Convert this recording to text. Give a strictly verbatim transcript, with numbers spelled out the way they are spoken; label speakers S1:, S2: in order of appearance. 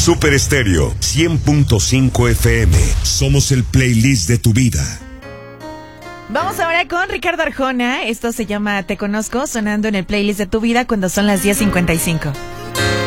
S1: Super Estéreo cien punto cinco F M. Somos el playlist de tu vida.
S2: Vamos ahora con Ricardo Arjona. Esto se llama Te Conozco, sonando en el playlist de tu vida cuando son las diez cincuenta y cinco.